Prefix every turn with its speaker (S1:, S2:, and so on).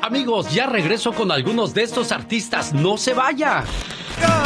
S1: Amigos, ya regreso con algunos de estos artistas. ¡No se vaya!